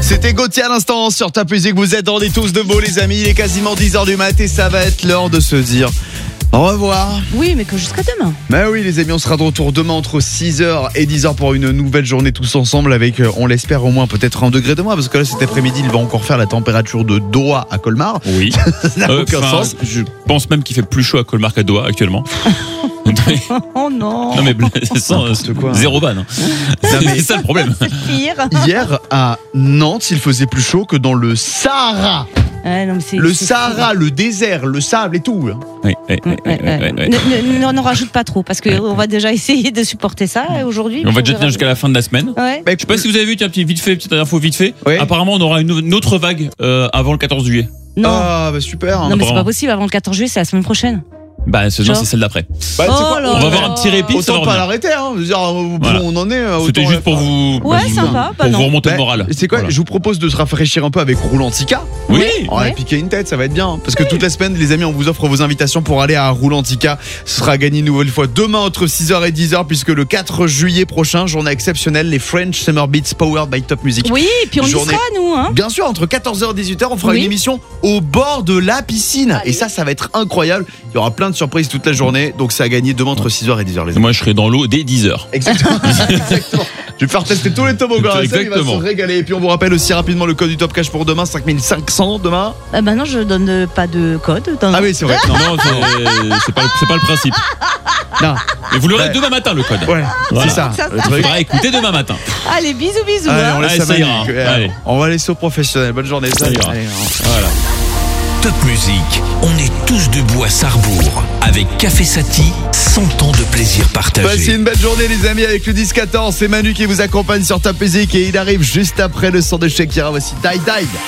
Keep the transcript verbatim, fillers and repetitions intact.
C'était Gauthier à l'instant sur Top Music. Vous êtes dans les tous de beau les amis. Il est quasiment dix heures du mat et ça va être l'heure de se dire au revoir. Oui, mais que jusqu'à demain. Bah oui les amis, on sera de retour demain entre six heures et dix heures pour une nouvelle journée tous ensemble avec, on l'espère, au moins peut-être un degré de moins. Parce que là cet après-midi il va encore faire la température de Doha à Colmar. Oui. Ça n'a Euh, aucun enfin, sens. Je pense même qu'il fait plus chaud à Colmar qu'à Doha actuellement. Oh non. Non mais c'est sans- N'importe quoi. zéro vanne. hein. C'est ça le problème. C'est pire. Hier à Nantes il faisait plus chaud que dans le Sahara. Ouais, non, mais c'est- Le c'est- Sahara, le désert, le sable et tout. Oui, oui, oui, Ouais, oui, ouais, oui, ouais. oui. Ne, ne, ne- n'en rajoute pas trop parce qu'on va déjà essayer de supporter ça aujourd'hui. On va puis déjà verra. tenir jusqu'à la fin de la semaine. Ouais. Bah, Je sais pas si vous avez vu, tiens, petit vite fait, petite info vite fait. Oui. Apparemment, on aura une, une autre vague euh, avant le quatorze juillet. Non. Ah bah super. non, mais c'est apparemment. pas possible. Avant le quatorze juillet, c'est la semaine prochaine. Bah, c'est, non, Genre. c'est celle d'après. Bah, tu sais Oh quoi, là On va là. avoir un petit répit, ça va Autant pas revenir. l'arrêter, hein. Je veux dire, bon, Voilà. on en est. autant C'était la juste pour faire. vous, Ouais, vous- sympa. Bah pour non. vous remonter Bah, le moral. C'est quoi Voilà. Je vous propose de se rafraîchir un peu avec Roulantica. Oui. On va Ouais. piquer une tête, ça va être bien. Parce que toute la semaine, les amis, on vous offre vos invitations pour aller à Roulantica. Ce sera gagné une nouvelle fois demain entre six heures et dix heures, puisque le quatre juillet prochain, journée exceptionnelle, les French Summer Beats Powered by Top Music. Oui, puis on Journée. y sera, nous. Hein. Bien sûr, entre quatorze heures et dix-huit heures, on fera Oui. une émission au bord de la piscine. Allez. Et ça, ça va être incroyable. Il y aura plein de surprises toute la journée. Donc, ça a gagné demain entre six heures et dix heures, les amis. Moi, je serai dans l'eau dès dix heures. Exactement. Exactement. Je vais faire tester tous les toboggans. Ça, il va Exactement. se régaler. Et puis, on vous rappelle aussi rapidement le code du Top Cash pour demain, cinq mille cinq cents demain. Ah bah non, je donne euh, pas de code. Non, Ah non. oui, c'est vrai. Non, non, c'est, c'est pas, c'est pas le principe. Non. Et vous l'aurez Ouais. demain matin, le code. Ouais, Voilà. c'est ça. Ça, le ça truc. Faudra écouter demain matin. Allez, bisous, bisous. Allez, hein. on laisse Allez, ça ça ira. magnifique. Allez. On va laisser au professionnel. Bonne journée. Ça ira. Allez, Voilà. Top Music, on est tous debout à Sarrebourg avec Café Sati, cent ans de plaisir partagé. passez une belle journée les amis avec le dix quatorze. C'est Manu qui vous accompagne sur Top Music et il arrive juste après le son de Shakira. Voici Die Die.